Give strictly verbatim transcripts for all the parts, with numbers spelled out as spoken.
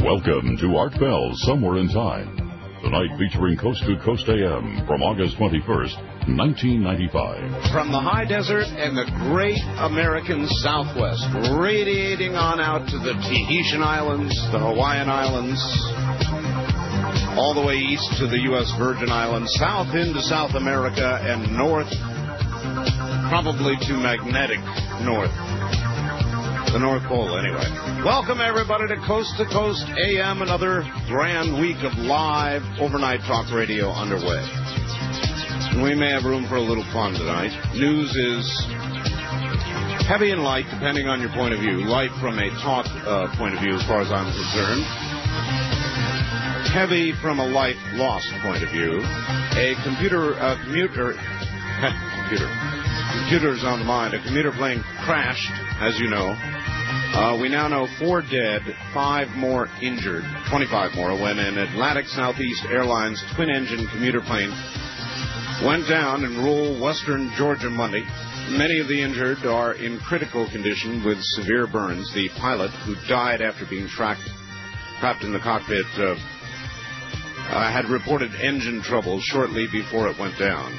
Welcome to Art Bell Somewhere in Time. Tonight featuring Coast to Coast A M from August twenty-first, nineteen ninety-five. From the high desert and the great American Southwest, radiating on out to the Tahitian Islands, the Hawaiian Islands, all the way east to the U S Virgin Islands, south into South America, and north, probably to magnetic north. The North Pole, anyway. Welcome, everybody, to Coast to Coast A M, another grand week of live overnight talk radio underway. And we may have room for a little fun tonight. News is heavy and light, depending on your point of view. Light from a talk uh, point of view, as far as I'm concerned. Heavy from a life lost point of view. A computer, uh, commuter, computer, computer's on the mind. A commuter plane crashed, as you know. Uh, we now know four dead, five more injured, twenty-five more, when an Atlantic Southeast Airlines twin-engine commuter plane went down in rural western Georgia Monday. Many of the injured are in critical condition with severe burns. The pilot, who died after being trapped, trapped in the cockpit, uh, uh, had reported engine trouble shortly before it went down.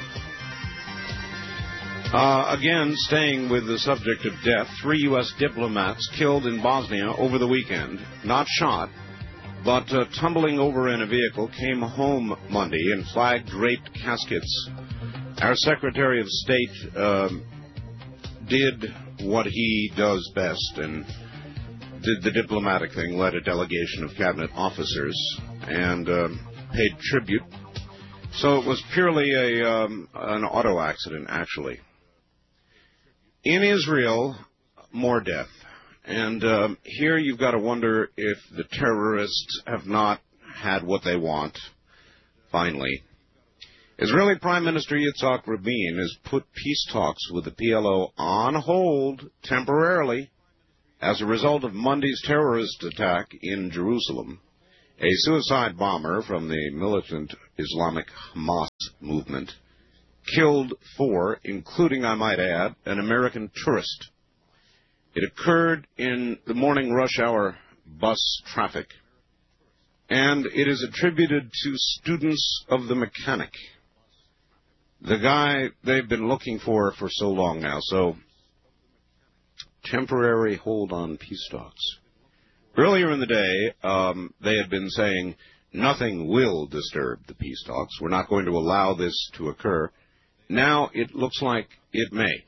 Uh, again, staying with the subject of death, three U S diplomats killed in Bosnia over the weekend, not shot, but uh, tumbling over in a vehicle, came home Monday in flag-draped caskets. Our Secretary of State uh, did what he does best and did the diplomatic thing, led a delegation of cabinet officers, and uh, paid tribute. So it was purely a um, an auto accident, actually. In Israel, more death. And um, here you've got to wonder if the terrorists have not had what they want, finally. Israeli Prime Minister Yitzhak Rabin has put peace talks with the P L O on hold temporarily as a result of Monday's terrorist attack in Jerusalem. A suicide bomber from the militant Islamic Hamas movement killed four, including, I might add, an American tourist. It occurred in the morning rush hour bus traffic, and it is attributed to students of the mechanic, the guy they've been looking for for so long now. So, temporary hold on peace talks. Earlier in the day, um, they had been saying, nothing will disturb the peace talks. We're not going to allow this to occur. Now it looks like it may.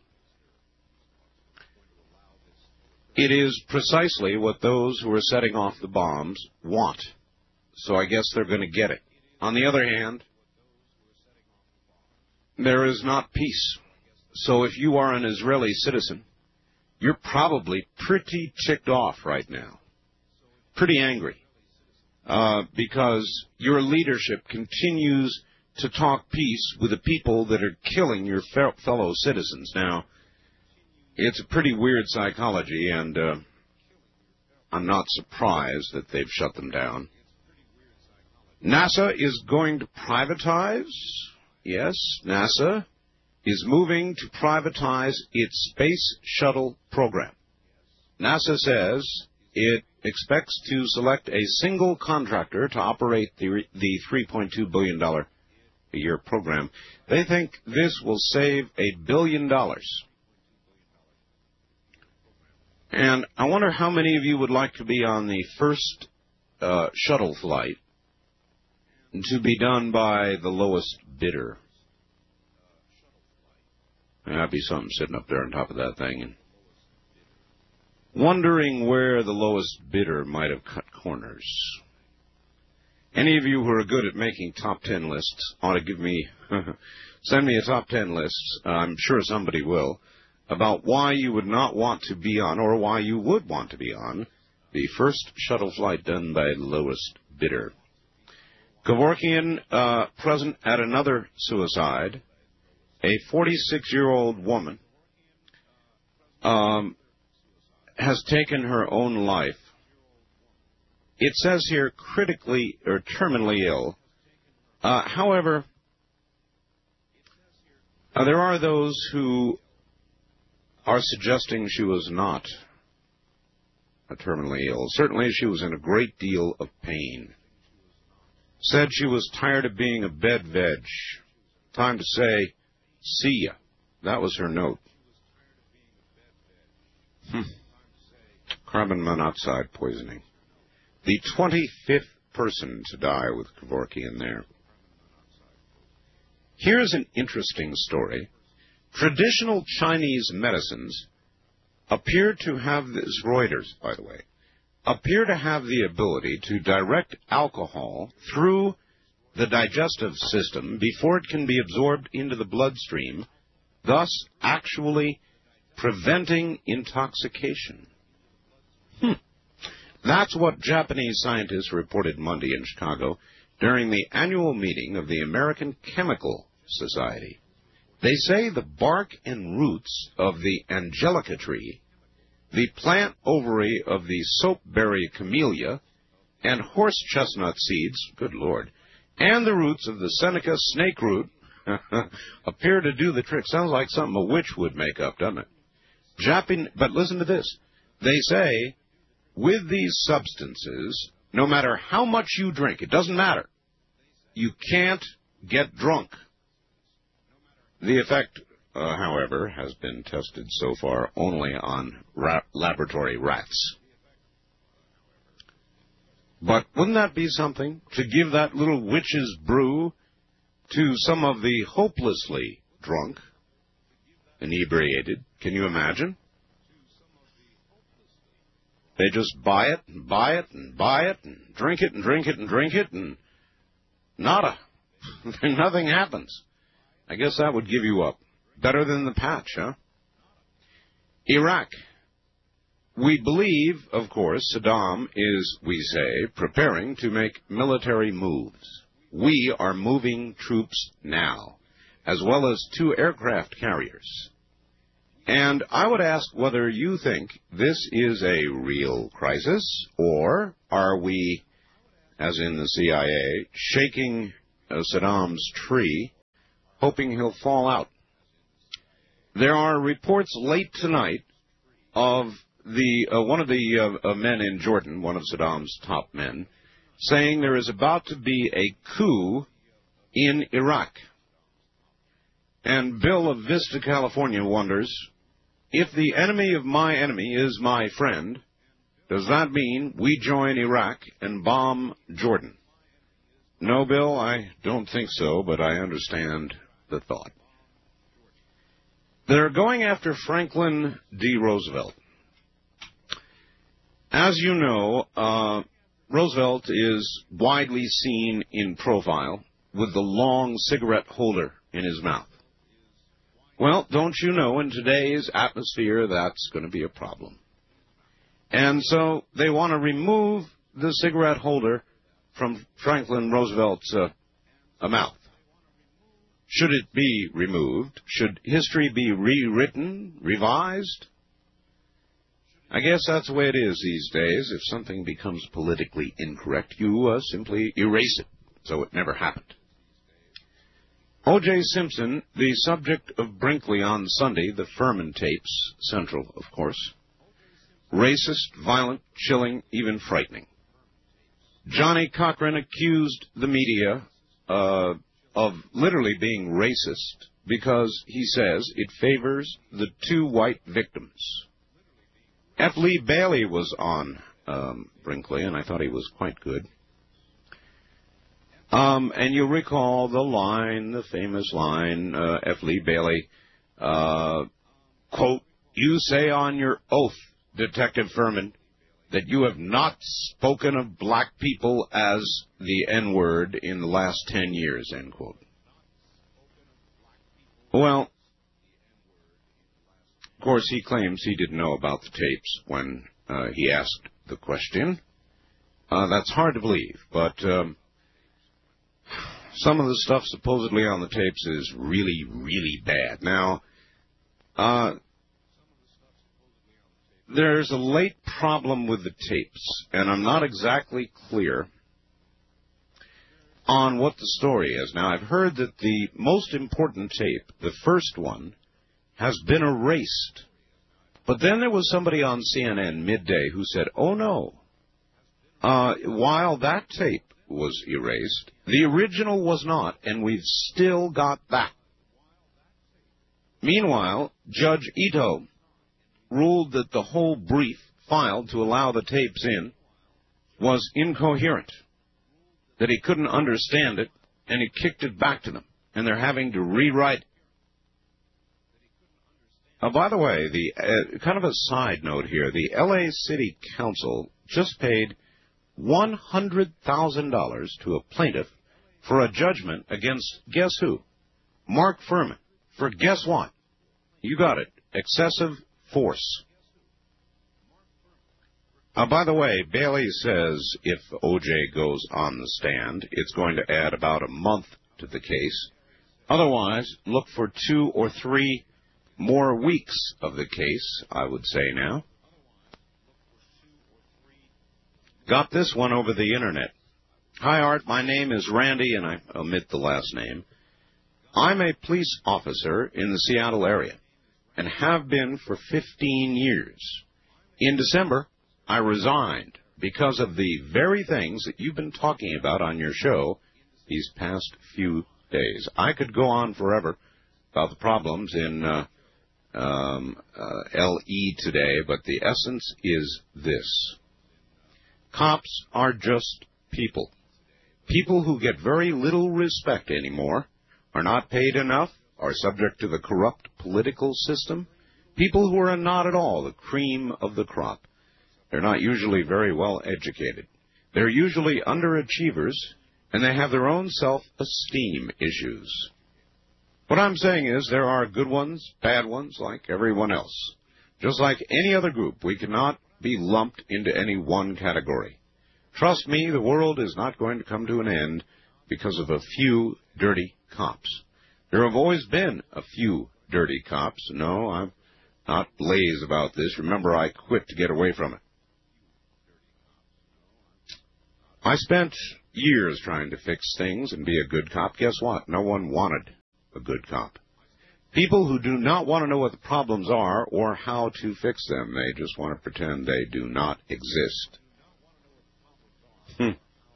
It is precisely what those who are setting off the bombs want. So I guess they're going to get it. On the other hand, there is not peace. So if you are an Israeli citizen, you're probably pretty ticked off right now. Pretty angry. Uh, because your leadership continues to talk peace with the people that are killing your fe- fellow citizens. Now, it's a pretty weird psychology, and uh, I'm not surprised that they've shut them down. NASA is going to privatize. Yes, NASA is moving to privatize its space shuttle program. NASA says it expects to select a single contractor to operate the, the three point two billion dollars a year program. They think this will save a billion dollars. And I wonder how many of you would like to be on the first uh, shuttle flight to be done by the lowest bidder. That'd be something sitting up there on top of that thing and wondering where the lowest bidder might have cut corners. Any of you who are good at making top ten lists ought to give me, send me a top ten list, uh, I'm sure somebody will, about why you would not want to be on, or why you would want to be on, the first shuttle flight done by the lowest bidder. Kevorkian, uh, present at another suicide, a forty-six-year-old woman, um, has taken her own life. It says here critically or terminally ill. Uh, however, uh, there are those who are suggesting she was not terminally ill. Certainly she was in a great deal of pain. Said she was tired of being a bed veg. Time to say, see ya. That was her note. Hmm. Carbon monoxide poisoning. The twenty-fifth person to die with Kevorkian there. Here's an interesting story. Traditional Chinese medicines appear to have this, Reuters, by the way, appear to have the ability to direct alcohol through the digestive system before it can be absorbed into the bloodstream, thus actually preventing intoxication. Hmm. That's what Japanese scientists reported Monday in Chicago during the annual meeting of the American Chemical Society. They say the bark and roots of the angelica tree, the plant ovary of the soapberry camellia, and horse chestnut seeds, good Lord, and the roots of the Seneca snake root appear to do the trick. Sounds like something a witch would make up, doesn't it? Japan, but listen to this. They say, with these substances, no matter how much you drink, it doesn't matter, you can't get drunk. The effect, uh, however, has been tested so far only on ra- laboratory rats. But wouldn't that be something, to give that little witch's brew to some of the hopelessly drunk, inebriated? Can you imagine? They just buy it and buy it and buy it and drink it and drink it and drink it and nada. Nothing happens. I guess that would give you up. Better than the patch, huh? Iraq. We believe, of course, Saddam is, we say, preparing to make military moves. We are moving troops now, as well as two aircraft carriers. And I would ask whether you think this is a real crisis, or are we, as in the C I A, shaking uh, Saddam's tree, hoping he'll fall out. There are reports late tonight of the uh, one of the uh, uh, men in Jordan, one of Saddam's top men, saying there is about to be a coup in Iraq. And Bill of Vista, California wonders, if the enemy of my enemy is my friend, does that mean we join Iraq and bomb Jordan? No, Bill, I don't think so, but I understand the thought. They're going after Franklin D. Roosevelt. As you know, uh, Roosevelt is widely seen in profile with the long cigarette holder in his mouth. Well, don't you know, in today's atmosphere, that's going to be a problem. And so they want to remove the cigarette holder from Franklin Roosevelt's uh, mouth. Should it be removed? Should history be rewritten, revised? I guess that's the way it is these days. If something becomes politically incorrect, you uh, simply erase it, so it never happened. O J. Simpson, the subject of Brinkley on Sunday, the Furman tapes, central, of course. Racist, violent, chilling, even frightening. Johnny Cochran accused the media uh, of literally being racist because, he says, it favors the two white victims. F. Lee Bailey was on um, Brinkley, and I thought he was quite good. Um, and you'll recall the line, the famous line, uh, F. Lee Bailey, uh, quote, "You say on your oath, Detective Furman, that you have not spoken of black people as the N-word in the last ten years, end quote. Well, of course, he claims he didn't know about the tapes when uh, he asked the question. Uh, that's hard to believe, but um, some of the stuff supposedly on the tapes is really, really bad. Now, uh, there's a late problem with the tapes, and I'm not exactly clear on what the story is. Now, I've heard that the most important tape, the first one, has been erased. But then there was somebody on C N N midday who said, oh, no, uh, while that tape was erased, the original was not, and we've still got that. Meanwhile, Judge Ito ruled that the whole brief filed to allow the tapes in was incoherent, that he couldn't understand it, and he kicked it back to them, and they're having to rewrite it. Uh, by the way, the uh, kind of a side note here, the L A City Council just paid one hundred thousand dollars to a plaintiff for a judgment against, guess who? Mark Furman. For guess what? You got it. Excessive force. Uh, by the way, Bailey says if O J goes on the stand, it's going to add about a month to the case. Otherwise, look for two or three more weeks of the case, I would say now. Got this one over the Internet. Hi, Art. My name is Randy, and I omit the last name. I'm a police officer in the Seattle area and have been for fifteen years. In December, I resigned because of the very things that you've been talking about on your show these past few days. I could go on forever about the problems in uh, um, uh, L E today, but the essence is this. Cops are just people. People who get very little respect anymore, are not paid enough, are subject to the corrupt political system. People who are not at all the cream of the crop. They're not usually very well educated. They're usually underachievers, and they have their own self-esteem issues. What I'm saying is there are good ones, bad ones, like everyone else. Just like any other group, we cannot be lumped into any one category. Trust me, the world is not going to come to an end because of a few dirty cops. There have always been a few dirty cops. No, I'm not lazy about this. Remember, I quit to get away from it. I spent years trying to fix things and be a good cop. Guess what? No one wanted a good cop. People who do not want to know what the problems are or how to fix them, they just want to pretend they do not exist. Hmm.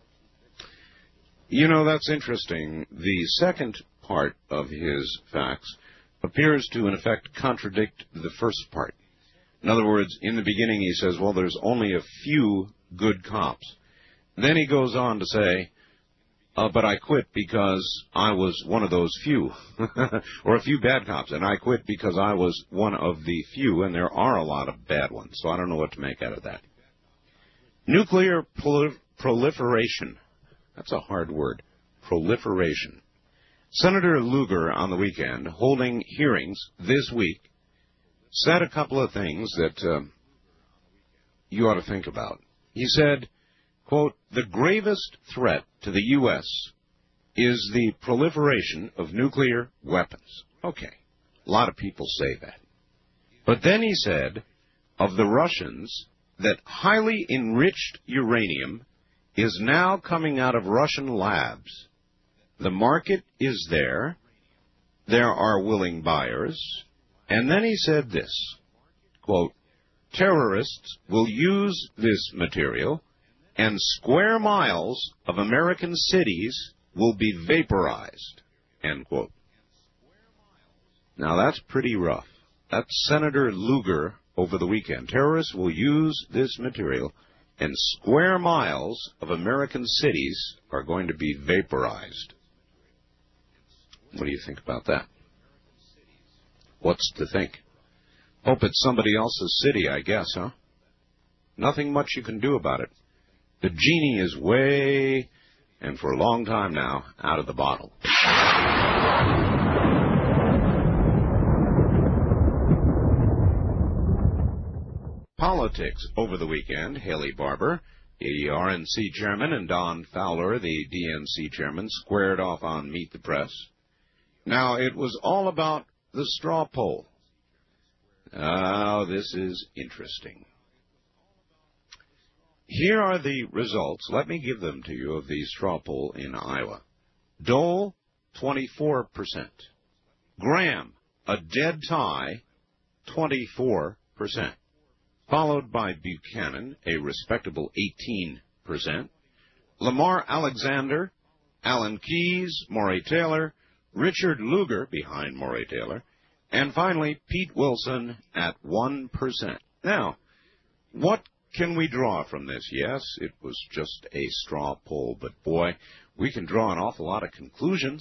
You know, that's interesting. The second part of his facts appears to, in effect, contradict the first part. In other words, in the beginning he says, well, there's only a few good cops. Then he goes on to say, uh, but I quit because I was one of those few, or a few bad cops, and I quit because I was one of the few, and there are a lot of bad ones, so I don't know what to make out of that. Nuclear prol- proliferation. That's a hard word. Proliferation. Senator Lugar on the weekend, holding hearings this week, said a couple of things that uh, you ought to think about. He said, quote, the gravest threat to the U S is the proliferation of nuclear weapons. Okay, a lot of people say that. But then he said of the Russians that highly enriched uranium is now coming out of Russian labs. The market is there. There are willing buyers. And then he said this, quote, terrorists will use this material and square miles of American cities will be vaporized, end quote. Now, that's pretty rough. That's Senator Lugar over the weekend. Terrorists will use this material, and square miles of American cities are going to be vaporized. What do you think about that? What's to think? Hope it's somebody else's city, I guess, huh? Nothing much you can do about it. The genie is way, and for a long time now, out of the bottle. Politics over the weekend. Haley Barbour, the R N C chairman, and Don Fowler, the D N C chairman, squared off on Meet the Press. Now, it was all about the straw poll. Oh, this is interesting. Here are the results. Let me give them to you of the straw poll in Iowa. Dole, twenty-four percent. Graham, a dead tie, twenty-four percent, followed by Buchanan, a respectable eighteen percent, Lamar Alexander, Alan Keyes, Maury Taylor, Richard Lugar behind Maury Taylor, and finally Pete Wilson at one percent. Now, what can we draw from this? Yes, it was just a straw poll, but boy, we can draw an awful lot of conclusions.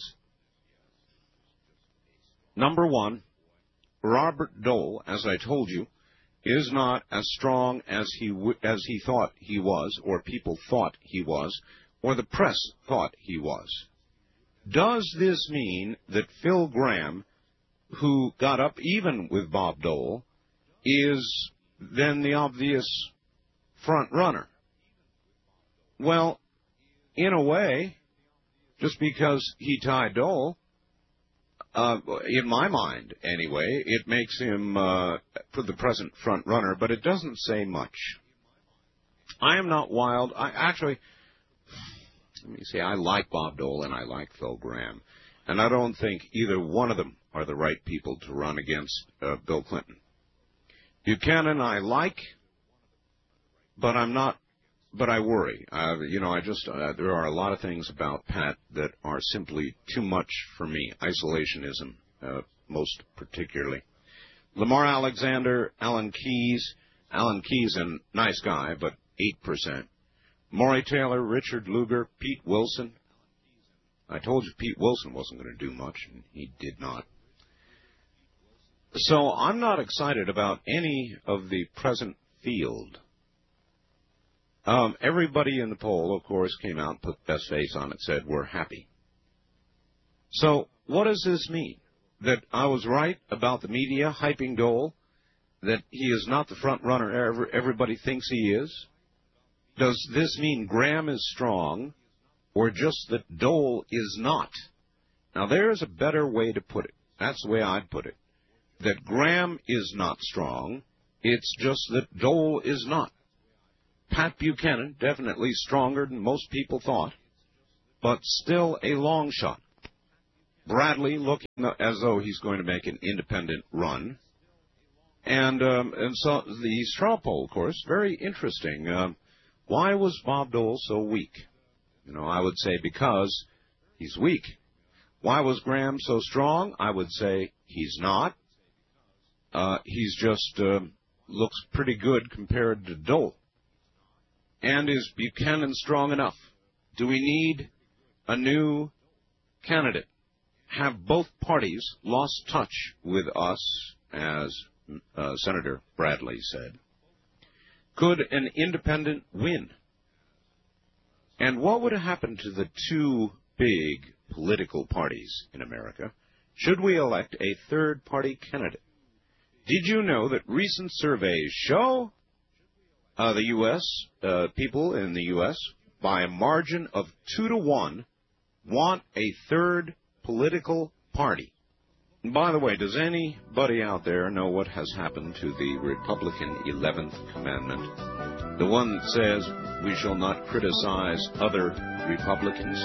Number one, Robert Dole, as I told you, is not as strong as he w- as he thought he was, or people thought he was, or the press thought he was. Does this mean that Phil Gramm, who got up even with Bob Dole, is then the obvious front runner? Well, in a way, just because he tied Dole, uh, in my mind anyway, it makes him uh, for the present front runner, but it doesn't say much. I am not wild. I actually, let me say, I like Bob Dole and I like Phil Gramm, and I don't think either one of them are the right people to run against uh, Bill Clinton. Buchanan I like, but I'm not, but I worry. Uh, you know, I just, uh, there are a lot of things about Pat that are simply too much for me. Isolationism, uh, most particularly. Lamar Alexander, Alan Keyes. Alan Keyes, a nice guy, but eight percent. Maury Taylor, Richard Lugar, Pete Wilson. I told you Pete Wilson wasn't going to do much, and he did not. So I'm not excited about any of the present field. Um, everybody in the poll, of course, came out and put best face on it, said we're happy. So what does this mean? That I was right about the media hyping Dole? That he is not the front runner everybody thinks he is? Does this mean Gramm is strong, or just that Dole is not? Now, there's a better way to put it. That's the way I'd put it. That Gramm is not strong, it's just that Dole is not. Pat Buchanan, definitely stronger than most people thought, but still a long shot. Bradley looking as though he's going to make an independent run. And um, and so the straw poll, of course, very interesting. Um, why was Bob Dole so weak? You know, I would say because he's weak. Why was Gramm so strong? I would say he's not. Uh, he's just uh, looks pretty good compared to Dole. And is Buchanan strong enough? Do we need a new candidate? Have both parties lost touch with us, as uh, Senator Bradley said? Could an independent win? And what would happen to the two big political parties in America should we elect a third-party candidate? Did you know that recent surveys show uh, the U S, uh, people in the U S, by a margin of two to one, want a third political party? And by the way, does anybody out there know what has happened to the Republican eleventh Commandment? The one that says we shall not criticize other Republicans?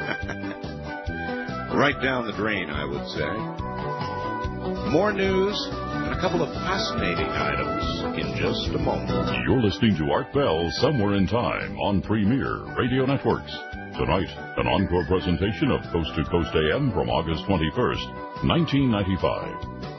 Right down the drain, I would say. More news and a couple of fascinating items in just a moment. You're listening to Art Bell, Somewhere in Time, on Premier Radio Networks. Tonight, an encore presentation of Coast to Coast A M from August twenty-first, nineteen ninety-five.